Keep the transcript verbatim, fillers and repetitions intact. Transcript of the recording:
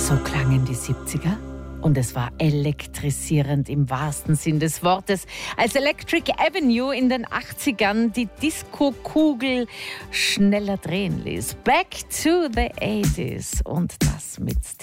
So klangen die siebziger und es war elektrisierend im wahrsten Sinn des Wortes, als Electric Avenue in den achtzigern die Disco-Kugel schneller drehen ließ. Back to the eighties und das mit